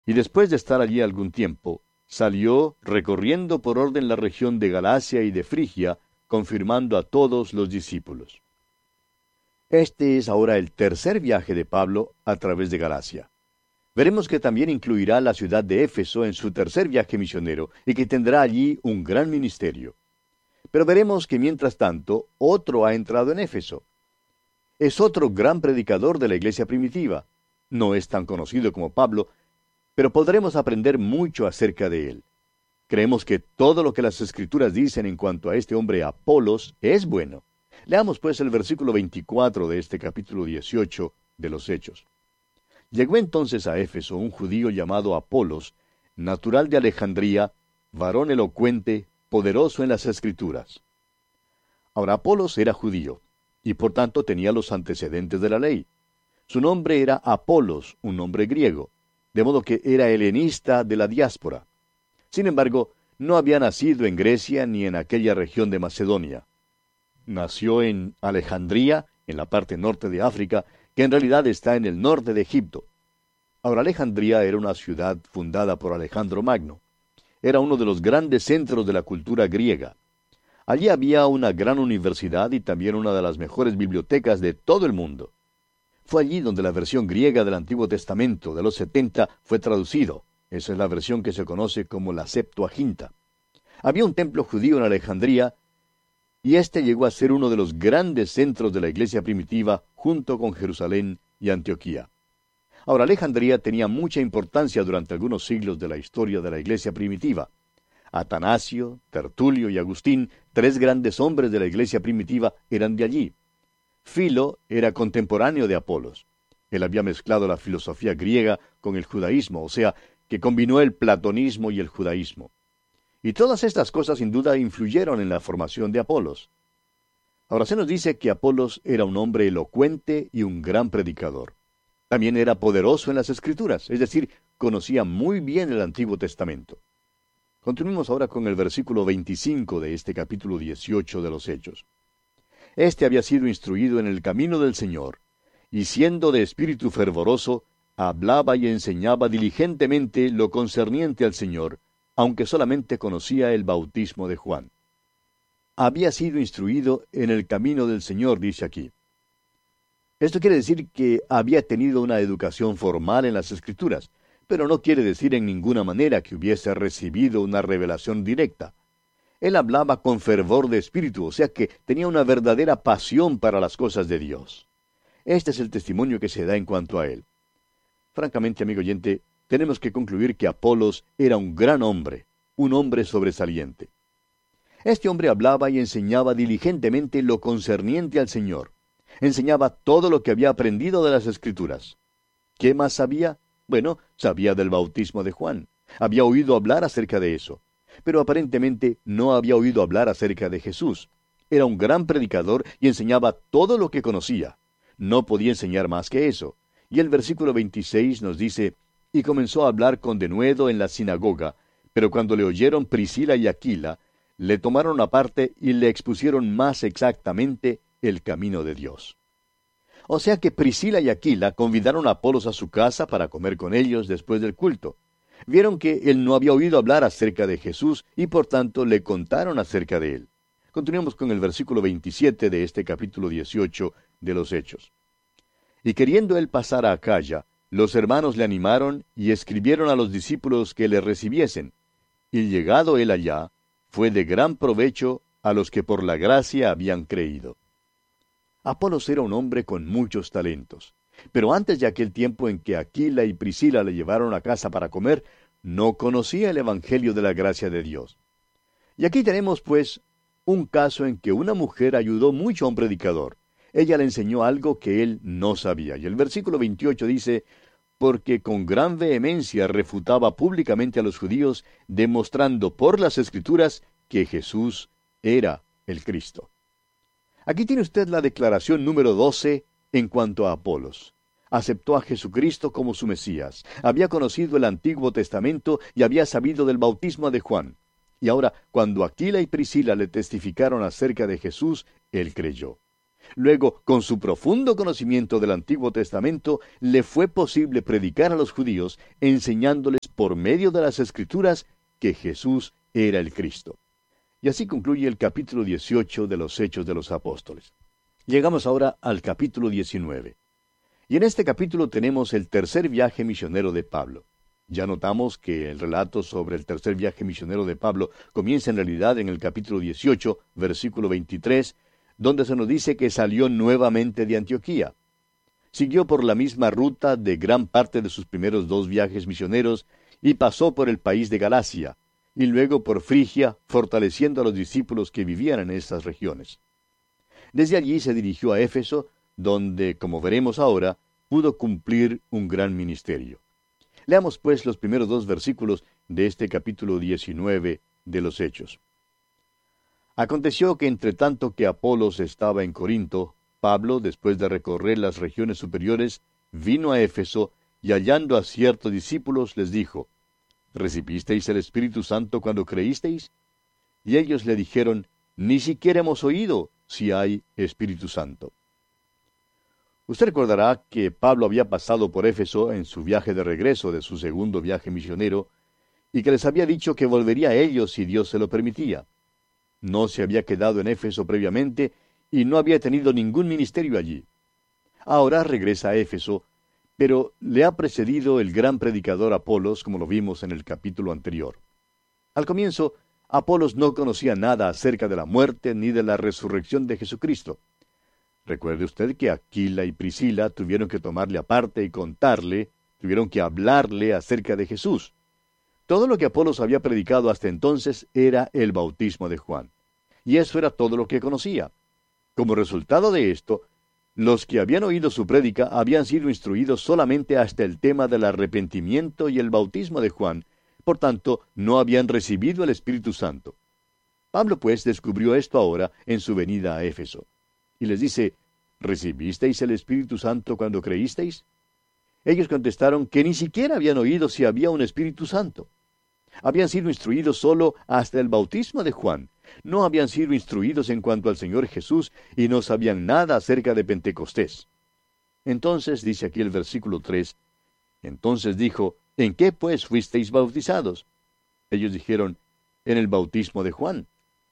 y después de estar allí algún tiempo, salió recorriendo por orden la región de Galacia y de Frigia, confirmando a todos los discípulos. Este es ahora el tercer viaje de Pablo a través de Galacia. Veremos que también incluirá la ciudad de Éfeso en su tercer viaje misionero y que tendrá allí un gran ministerio. Pero veremos que mientras tanto otro ha entrado en Éfeso. Es otro gran predicador de la iglesia primitiva. No es tan conocido como Pablo, pero podremos aprender mucho acerca de él. Creemos que todo lo que las Escrituras dicen en cuanto a este hombre Apolos es bueno. Leamos pues el versículo 24 de este capítulo 18 de los Hechos. Llegó entonces a Éfeso un judío llamado Apolos, natural de Alejandría, varón elocuente, poderoso en las Escrituras. Ahora Apolos era judío, y por tanto tenía los antecedentes de la ley. Su nombre era Apolos, un nombre griego, de modo que era helenista de la diáspora. Sin embargo, no había nacido en Grecia ni en aquella región de Macedonia. Nació en Alejandría, en la parte norte de África, que en realidad está en el norte de Egipto. Ahora Alejandría era una ciudad fundada por Alejandro Magno. Era uno de los grandes centros de la cultura griega. Allí había una gran universidad y también una de las mejores bibliotecas de todo el mundo. Fue allí donde la versión griega del Antiguo Testamento de los 70 fue traducido. Esa es la versión que se conoce como la Septuaginta. Había un templo judío en Alejandría, y este llegó a ser uno de los grandes centros de la iglesia primitiva junto con Jerusalén y Antioquía. Ahora, Alejandría tenía mucha importancia durante algunos siglos de la historia de la iglesia primitiva. Atanasio, Tertulio y Agustín, tres grandes hombres de la iglesia primitiva, eran de allí. Filo era contemporáneo de Apolos. Él había mezclado la filosofía griega con el judaísmo, o sea, que combinó el platonismo y el judaísmo. Y todas estas cosas sin duda influyeron en la formación de Apolos. Ahora se nos dice que Apolos era un hombre elocuente y un gran predicador. También era poderoso en las Escrituras, es decir, conocía muy bien el Antiguo Testamento. Continuemos ahora con el versículo 25 de este capítulo 18 de los Hechos. Este había sido instruido en el camino del Señor, y siendo de espíritu fervoroso, hablaba y enseñaba diligentemente lo concerniente al Señor, aunque solamente conocía el bautismo de Juan. Había sido instruido en el camino del Señor, dice aquí. Esto quiere decir que había tenido una educación formal en las Escrituras, pero no quiere decir en ninguna manera que hubiese recibido una revelación directa. Él hablaba con fervor de espíritu, o sea que tenía una verdadera pasión para las cosas de Dios. Este es el testimonio que se da en cuanto a él. Francamente, amigo oyente, tenemos que concluir que Apolos era un gran hombre, un hombre sobresaliente. Este hombre hablaba y enseñaba diligentemente lo concerniente al Señor. Enseñaba todo lo que había aprendido de las Escrituras. ¿Qué más sabía? Bueno, sabía del bautismo de Juan. Había oído hablar acerca de eso. Pero aparentemente no había oído hablar acerca de Jesús. Era un gran predicador y enseñaba todo lo que conocía. No podía enseñar más que eso. Y el versículo 26 nos dice: y comenzó a hablar con denuedo en la sinagoga, pero cuando le oyeron Priscila y Aquila, le tomaron aparte y le expusieron más exactamente el camino de Dios. O sea que Priscila y Aquila convidaron a Apolos a su casa para comer con ellos después del culto. Vieron que él no había oído hablar acerca de Jesús y por tanto le contaron acerca de él. Continuemos con el versículo 27 de este capítulo 18 de los Hechos. Y queriendo él pasar a Acaya, los hermanos le animaron y escribieron a los discípulos que le recibiesen. Y llegado él allá, fue de gran provecho a los que por la gracia habían creído. Apolos era un hombre con muchos talentos. Pero antes de aquel tiempo en que Aquila y Priscila le llevaron a casa para comer, no conocía el Evangelio de la gracia de Dios. Y aquí tenemos, pues, un caso en que una mujer ayudó mucho a un predicador. Ella le enseñó algo que él no sabía. Y el versículo 28 dice: porque con gran vehemencia refutaba públicamente a los judíos, demostrando por las Escrituras que Jesús era el Cristo. Aquí tiene usted la declaración número 12 en cuanto a Apolos. Aceptó a Jesucristo como su Mesías, había conocido el Antiguo Testamento y había sabido del bautismo de Juan. Y ahora, cuando Aquila y Priscila le testificaron acerca de Jesús, él creyó. Luego, con su profundo conocimiento del Antiguo Testamento, le fue posible predicar a los judíos, enseñándoles por medio de las Escrituras que Jesús era el Cristo. Y así concluye el capítulo 18 de los Hechos de los Apóstoles. Llegamos ahora al capítulo 19. Y en este capítulo tenemos el tercer viaje misionero de Pablo. Ya notamos que el relato sobre el tercer viaje misionero de Pablo comienza en realidad en el capítulo 18, versículo 23, donde se nos dice que salió nuevamente de Antioquía. Siguió por la misma ruta de gran parte de sus primeros dos viajes misioneros y pasó por el país de Galacia, y luego por Frigia, fortaleciendo a los discípulos que vivían en estas regiones. Desde allí se dirigió a Éfeso, donde, como veremos ahora, pudo cumplir un gran ministerio. Leamos pues los primeros dos versículos de este capítulo 19 de los Hechos. Aconteció que entre tanto que Apolos estaba en Corinto, Pablo, después de recorrer las regiones superiores, vino a Éfeso, y hallando a ciertos discípulos les dijo, ¿recibisteis el Espíritu Santo cuando creísteis? Y ellos le dijeron, ni siquiera hemos oído si hay Espíritu Santo. Usted recordará que Pablo había pasado por Éfeso en su viaje de regreso de su segundo viaje misionero, y que les había dicho que volvería a ellos si Dios se lo permitía. No se había quedado en Éfeso previamente, y no había tenido ningún ministerio allí. Ahora regresa a Éfeso, pero le ha precedido el gran predicador Apolos, como lo vimos en el capítulo anterior. Al comienzo, Apolos no conocía nada acerca de la muerte ni de la resurrección de Jesucristo. Recuerde usted que Aquila y Priscila tuvieron que tomarle aparte y contarle, tuvieron que hablarle acerca de Jesús. Todo lo que Apolos había predicado hasta entonces era el bautismo de Juan. Y eso era todo lo que conocía. Como resultado de esto, los que habían oído su prédica habían sido instruidos solamente hasta el tema del arrepentimiento y el bautismo de Juan, por tanto, no habían recibido el Espíritu Santo. Pablo, pues, descubrió esto ahora en su venida a Éfeso. Y les dice, ¿recibisteis el Espíritu Santo cuando creísteis? Ellos contestaron que ni siquiera habían oído si había un Espíritu Santo. Habían sido instruidos solo hasta el bautismo de Juan. No habían sido instruidos en cuanto al Señor Jesús y no sabían nada acerca de Pentecostés. Entonces, dice aquí el versículo 3, entonces dijo, ¿en qué pues fuisteis bautizados? Ellos dijeron, en el bautismo de Juan.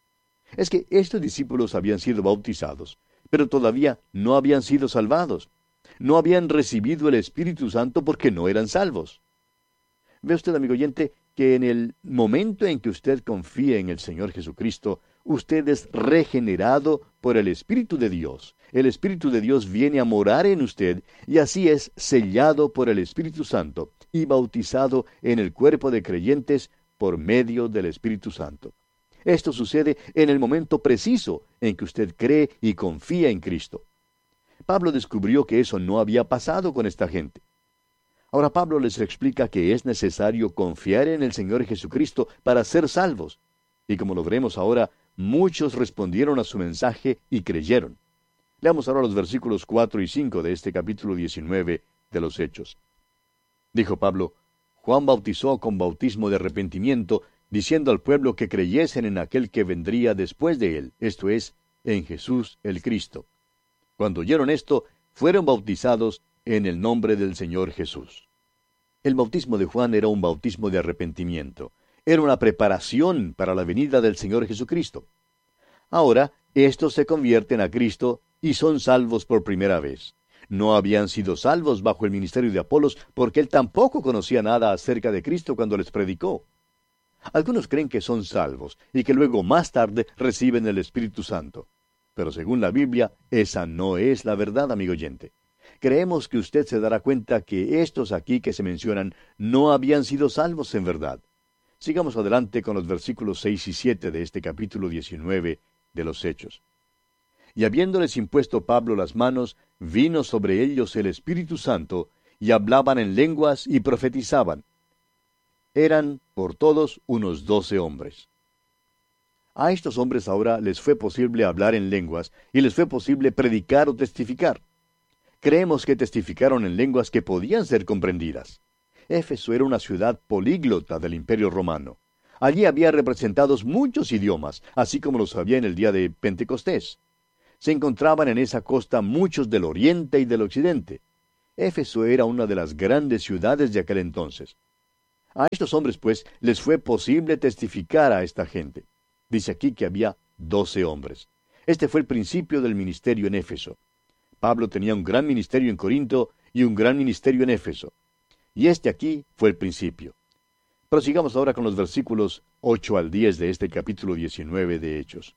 Es que estos discípulos habían sido bautizados, pero todavía no habían sido salvados. No habían recibido el Espíritu Santo porque no eran salvos. Ve usted, amigo oyente, que en el momento en que usted confía en el Señor Jesucristo, usted es regenerado por el Espíritu de Dios. El Espíritu de Dios viene a morar en usted y así es sellado por el Espíritu Santo y bautizado en el cuerpo de creyentes por medio del Espíritu Santo. Esto sucede en el momento preciso en que usted cree y confía en Cristo. Pablo descubrió que eso no había pasado con esta gente. Ahora Pablo les explica que es necesario confiar en el Señor Jesucristo para ser salvos. Y como lo veremos ahora, muchos respondieron a su mensaje y creyeron. Leamos ahora los versículos 4 y 5 de este capítulo 19 de los Hechos. Dijo Pablo, Juan bautizó con bautismo de arrepentimiento, diciendo al pueblo que creyesen en aquel que vendría después de él, esto es, en Jesús el Cristo. Cuando oyeron esto, fueron bautizados en el nombre del Señor Jesús. El bautismo de Juan era un bautismo de arrepentimiento. Era una preparación para la venida del Señor Jesucristo. Ahora, estos se convierten a Cristo y son salvos por primera vez. No habían sido salvos bajo el ministerio de Apolos porque él tampoco conocía nada acerca de Cristo cuando les predicó. Algunos creen que son salvos y que luego más tarde reciben el Espíritu Santo. Pero según la Biblia, esa no es la verdad, amigo oyente. Creemos que usted se dará cuenta que estos aquí que se mencionan no habían sido salvos en verdad. Sigamos adelante con los versículos 6 y 7 de este capítulo 19 de los Hechos. Y habiéndoles impuesto Pablo las manos, vino sobre ellos el Espíritu Santo, y hablaban en lenguas y profetizaban. Eran, por todos, unos 12 hombres. A estos hombres ahora les fue posible hablar en lenguas, y les fue posible predicar o testificar. Creemos que testificaron en lenguas que podían ser comprendidas. Éfeso era una ciudad políglota del Imperio Romano. Allí había representados muchos idiomas, así como los había en el día de Pentecostés. Se encontraban en esa costa muchos del oriente y del occidente. Éfeso era una de las grandes ciudades de aquel entonces. A estos hombres, pues, les fue posible testificar a esta gente. Dice aquí que había 12 hombres. Este fue el principio del ministerio en Éfeso. Pablo tenía un gran ministerio en Corinto y un gran ministerio en Éfeso. Y este aquí fue el principio. Prosigamos ahora con los versículos 8 al 10 de este capítulo 19 de Hechos.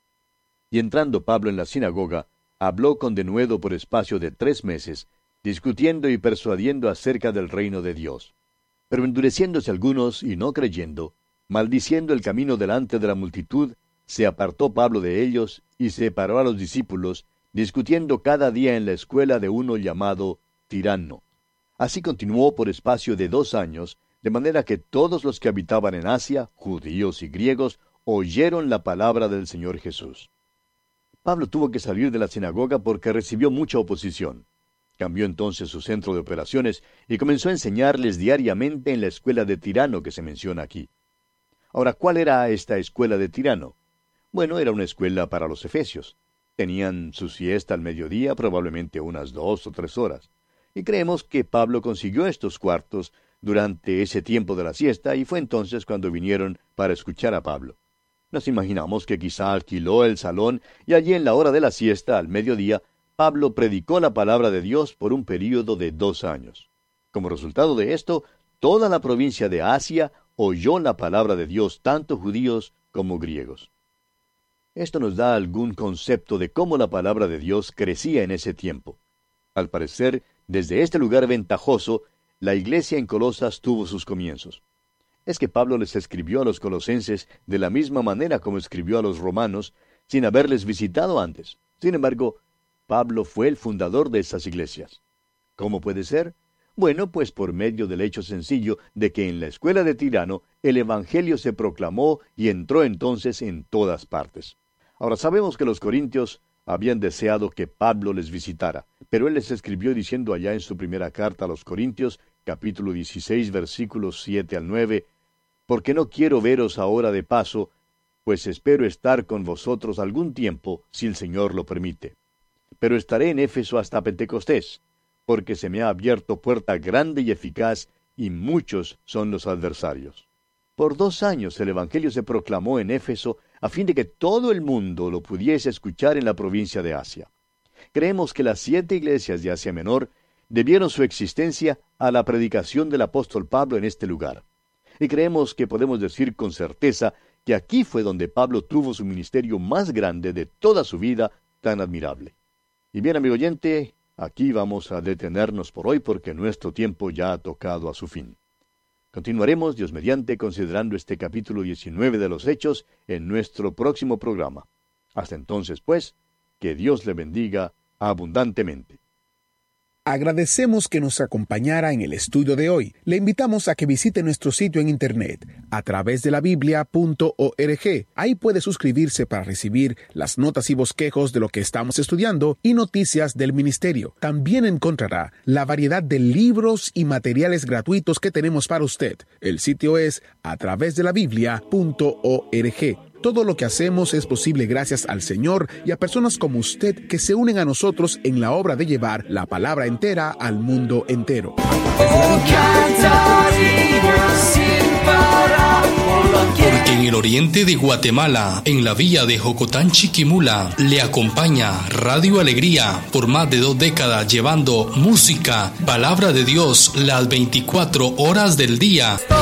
Y entrando Pablo en la sinagoga, habló con denuedo por espacio de 3 meses, discutiendo y persuadiendo acerca del reino de Dios. Pero endureciéndose algunos y no creyendo, maldiciendo el camino delante de la multitud, se apartó Pablo de ellos y separó a los discípulos, discutiendo cada día en la escuela de uno llamado Tirano. Así continuó por espacio de 2 años, de manera que todos los que habitaban en Asia, judíos y griegos, oyeron la palabra del Señor Jesús. Pablo tuvo que salir de la sinagoga porque recibió mucha oposición. Cambió entonces su centro de operaciones y comenzó a enseñarles diariamente en la escuela de Tirano que se menciona aquí. Ahora, ¿cuál era esta escuela de Tirano? Bueno, era una escuela para los efesios. Tenían su siesta al mediodía, probablemente unas 2 o 3 horas. Y creemos que Pablo consiguió estos cuartos durante ese tiempo de la siesta y fue entonces cuando vinieron para escuchar a Pablo. Nos imaginamos que quizá alquiló el salón y allí en la hora de la siesta, al mediodía, Pablo predicó la palabra de Dios por un período de 2 años. Como resultado de esto, toda la provincia de Asia oyó la palabra de Dios, tanto judíos como griegos. Esto nos da algún concepto de cómo la palabra de Dios crecía en ese tiempo. Al parecer, desde este lugar ventajoso, la iglesia en Colosas tuvo sus comienzos. Es que Pablo les escribió a los colosenses de la misma manera como escribió a los romanos, sin haberles visitado antes. Sin embargo, Pablo fue el fundador de esas iglesias. ¿Cómo puede ser? Bueno, pues por medio del hecho sencillo de que en la escuela de Tirano el evangelio se proclamó y entró entonces en todas partes. Ahora sabemos que los corintios habían deseado que Pablo les visitara, pero él les escribió diciendo allá en su primera carta a los Corintios, capítulo 16, versículos 7 al 9, «Porque no quiero veros ahora de paso, pues espero estar con vosotros algún tiempo, si el Señor lo permite. Pero estaré en Éfeso hasta Pentecostés, porque se me ha abierto puerta grande y eficaz, y muchos son los adversarios». Por 2 años el Evangelio se proclamó en Éfeso a fin de que todo el mundo lo pudiese escuchar en la provincia de Asia. Creemos que las 7 iglesias de Asia Menor debieron su existencia a la predicación del apóstol Pablo en este lugar. Y creemos que podemos decir con certeza que aquí fue donde Pablo tuvo su ministerio más grande de toda su vida tan admirable. Y bien, amigo oyente, aquí vamos a detenernos por hoy porque nuestro tiempo ya ha tocado a su fin. Continuaremos, Dios mediante, considerando este capítulo 19 de los Hechos en nuestro próximo programa. Hasta entonces, pues, que Dios le bendiga abundantemente. Agradecemos que nos acompañara en el estudio de hoy. Le invitamos a que visite nuestro sitio en internet a través de la biblia.org. Ahí puede suscribirse para recibir las notas y bosquejos de lo que estamos estudiando y noticias del ministerio. También encontrará la variedad de libros y materiales gratuitos que tenemos para usted. El sitio es a través de la biblia.org. Todo lo que hacemos es posible gracias al Señor y a personas como usted que se unen a nosotros en la obra de llevar la palabra entera al mundo entero. Porque en el oriente de Guatemala, en la villa de Jocotán Chiquimula, le acompaña Radio Alegría por más de 2 décadas llevando música, palabra de Dios las 24 horas del día.